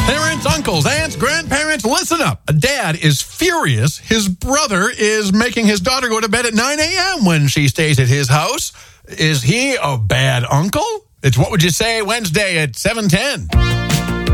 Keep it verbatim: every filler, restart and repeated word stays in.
Parents, uncles, aunts, grandparents, listen up. A dad is furious. His brother is making his daughter go to bed at nine a.m. when she stays at his house. Is he a bad uncle? It's What Would You Say Wednesday at seven ten.